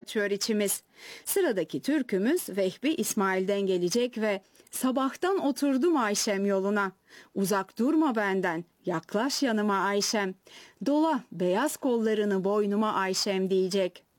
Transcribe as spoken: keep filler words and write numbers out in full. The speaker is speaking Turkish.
açıyor içimiz. Sıradaki türkümüz Vehbi İsmail'den gelecek ve sabahtan oturdum Ayşem yoluna. Uzak durma benden, yaklaş yanıma Ayşem. Dola beyaz kollarını boynuma Ayşem diyecek.